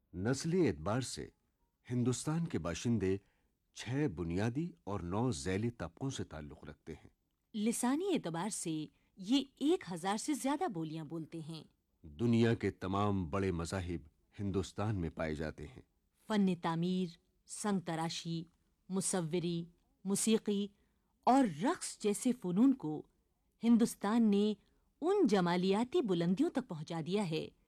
नस्ली एतबार से हिंदुस्तान के बाशिंदे 6 बुनियादी और 9 ज़ैली तबकों से ताल्लुक़ रखते हैं। लिसानी एतबार से ये 1000 से ज्यादा बोलियां बोलते हैं। दुनिया के तमाम बड़े मज़ाहिब हिंदुस्तान में पाए जाते हैं। फन तामीर, संग तराशी, मुसव्विरी, मूसीकी और रक्स जैसे फ़नून को हिंदुस्तान ने उन जमालियाती बुलंदियों तक पहुंचा दिया है